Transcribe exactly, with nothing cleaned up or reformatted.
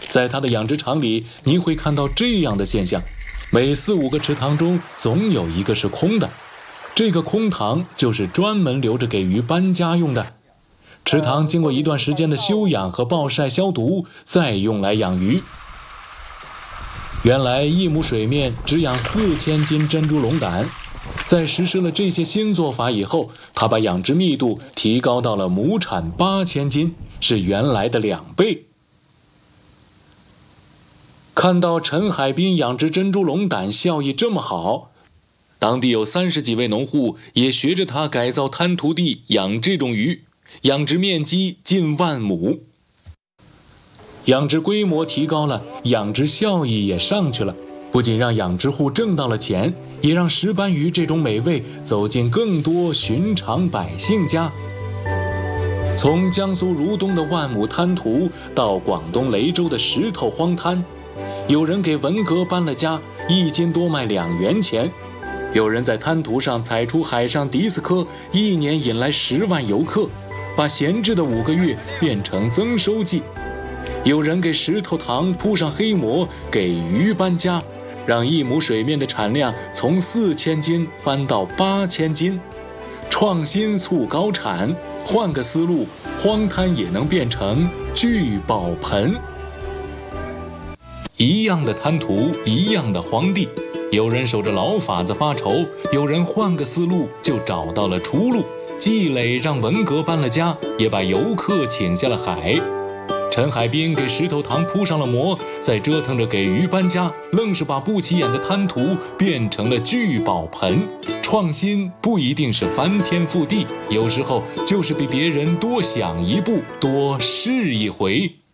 在他的养殖场里，你会看到这样的现象：每四五个池塘中总有一个是空的，这个空塘就是专门留着给鱼搬家用的。池塘经过一段时间的休养和暴晒消毒，再用来养鱼。原来一亩水面只养四千斤珍珠龙胆，在实施了这些新做法以后，他把养殖密度提高到了亩产八千斤，是原来的两倍。看到陈海滨养殖珍珠龙胆效益这么好，当地有三十几位农户也学着他改造滩涂地养这种鱼，养殖面积近万亩。养殖规模提高了，养殖效益也上去了，不仅让养殖户挣到了钱，也让石斑鱼这种美味走进更多寻常百姓家。从江苏如东的万亩滩涂到广东雷州的石头荒滩，有人给文革搬了家，一斤多卖两元钱；有人在滩涂上采出海上迪斯科，一年引来十万游客，把闲置的五个月变成增收季。有人给石头塘铺上黑膜，给鱼搬家，让一亩水面的产量从四千斤翻到八千斤。创新促高产，换个思路，荒滩也能变成聚宝盆。一样的滩涂，一样的荒地，有人守着老法子发愁，有人换个思路就找到了出路。积累让文革搬了家，也把游客请下了海。陈海滨给石头塘铺上了膜，再折腾着给鱼搬家，愣是把不起眼的滩涂变成了聚宝盆。创新不一定是翻天覆地，有时候就是比别人多想一步，多试一回。